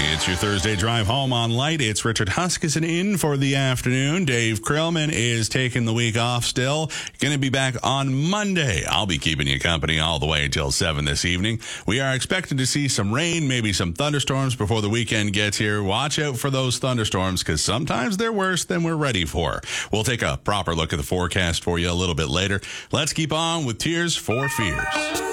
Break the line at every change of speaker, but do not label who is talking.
It's your Thursday drive home on Light. It's Richard Huskisson in for the afternoon. Dave Krillman is taking the week off still. Going to be back on Monday. I'll be keeping you company all the way until 7 this evening. We are expecting to see some rain, maybe some thunderstorms before the weekend gets here. Watch out for those thunderstorms because sometimes they're worse than we're ready for. We'll take a proper look at the forecast for you a little bit later. Let's keep on with Tears for Fears.